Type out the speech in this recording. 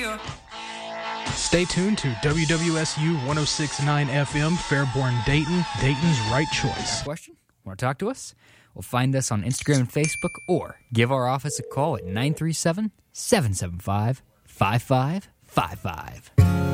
Stay tuned to WWSU 106.9 FM, Fairborn, Dayton, Dayton's right choice. Question? Want to talk to us? Well, find us on Instagram and Facebook, or give our office a call at 937-775-5555.